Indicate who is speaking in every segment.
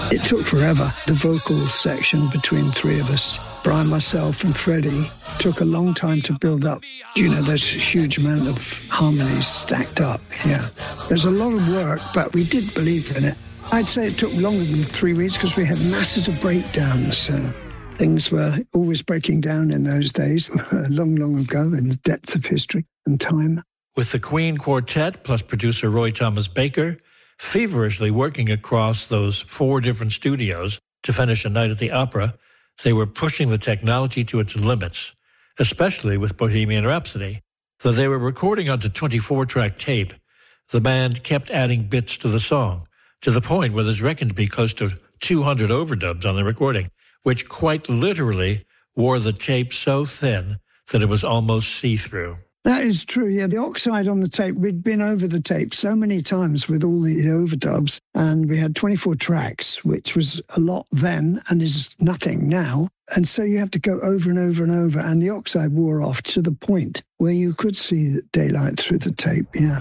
Speaker 1: It took forever. The vocal section between three of us, Brian, myself and Freddie, took a long time to build up. You know, there's a huge amount of harmonies stacked up here. There's a lot of work, but we did believe in it. I'd say it took longer than 3 weeks because we had masses of breakdowns. Things were always breaking down in those days, long, long ago in the depths of history and time.
Speaker 2: With the Queen Quartet plus producer Roy Thomas Baker feverishly working across those 4 different studios to finish A Night at the Opera, they were pushing the technology to its limits, especially with Bohemian Rhapsody. Though they were recording onto 24-track tape, the band kept adding bits to the song, to the point where there's reckoned to be close to 200 overdubs on the recording, which quite literally wore the tape so thin that it was almost see-through.
Speaker 1: That is true, yeah. The oxide on the tape, we'd been over the tape so many times with all the overdubs, and we had 24 tracks, which was a lot then and is nothing now. And so you have to go over and over and over, and the oxide wore off to the point where you could see daylight through the tape, yeah.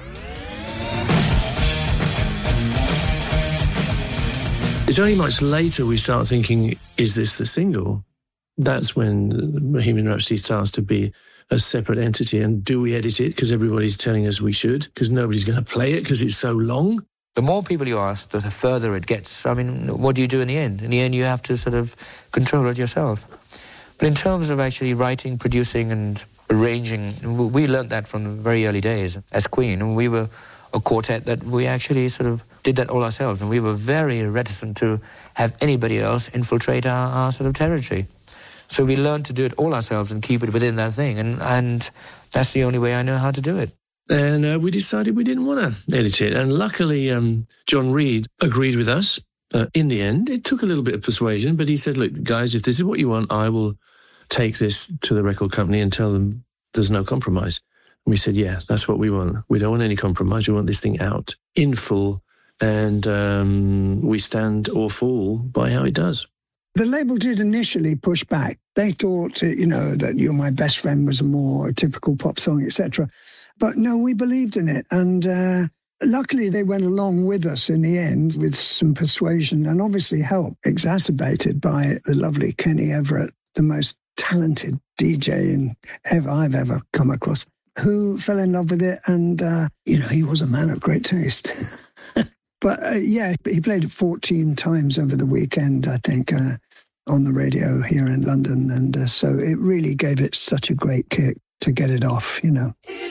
Speaker 3: It's only much later we start thinking, is this the single? That's when Bohemian Rhapsody starts to be a separate entity. And do we edit it because everybody's telling us we should? Because nobody's going to play it because it's so long?
Speaker 4: The more people you ask, the further it gets. I mean, what do you do in the end? In the end, you have to sort of control it yourself. But in terms of actually writing, producing and arranging, we learned that from the very early days as Queen. And we were a quartet that we actually sort of did that all ourselves. And we were very reticent to have anybody else infiltrate our sort of territory. So we learned to do it all ourselves and keep it within that thing. And that's the only way I know how to do it.
Speaker 3: And we decided we didn't want to edit it. And luckily, John Reid agreed with us. In the end, it took a little bit of persuasion, but he said, look, guys, if this is what you want, I will take this to the record company and tell them there's no compromise. And we said, yeah, that's what we want. We don't want any compromise. We want this thing out in full. And we stand or fall by how it does.
Speaker 1: The label did initially push back. They thought, that You're My Best Friend was a more typical pop song, etc. But no, we believed in it. And luckily they went along with us in the end with some persuasion and obviously help, exacerbated by the lovely Kenny Everett, the most talented DJ I've ever come across, who fell in love with it. And, he was a man of great taste. But, he played it 14 times over the weekend, I think, on the radio here in London. And so it really gave it such a great kick to get it off,